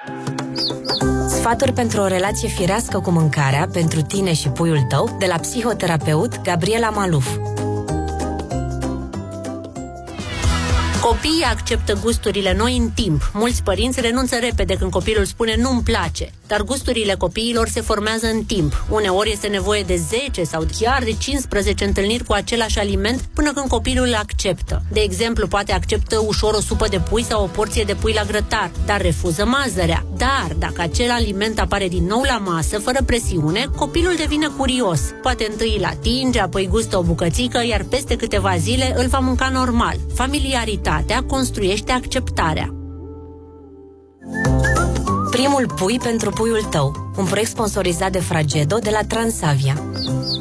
Sfaturi pentru o relație firească cu mâncarea pentru tine și puiul tău de la psihoterapeut Gabriela Maluf. Copiii acceptă gusturile noi în timp. Mulți părinți renunță repede când copilul spune nu-mi place, dar gusturile copiilor se formează în timp. Uneori este nevoie de 10 sau chiar de 15 întâlniri cu același aliment până când copilul îl acceptă. De exemplu, poate acceptă ușor o supă de pui sau o porție de pui la grătar, dar refuză mazărea. Dar dacă acel aliment apare din nou la masă, fără presiune, copilul devine curios. Poate întâi îl atinge, apoi gustă o bucățică, iar peste câteva zile îl va mânca normal. Familiaritatea construiește acceptarea. Primul pui pentru puiul tău. Un proiect sponsorizat de Fragedo de la Transavia.